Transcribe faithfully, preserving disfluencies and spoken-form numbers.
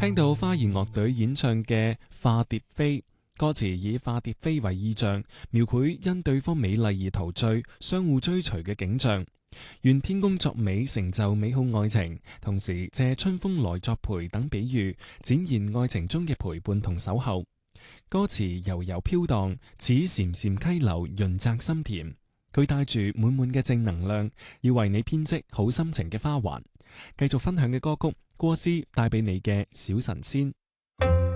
聽到花兒樂隊演唱嘅《化蝶飛》，歌詞以化蝶飛為意象，描繪因對方美麗而陶醉、相互追隨嘅景象。願天公作美，成就美好愛情，同時借春風來作陪等比喻，展現愛情中嘅陪伴同守候。歌詞悠悠飄蕩，似潺潺溪流，潤澤心田。佢帶住滿滿嘅正能量，要為你編織好心情嘅花環。繼續分享嘅歌曲，郭思帶俾你嘅小神仙。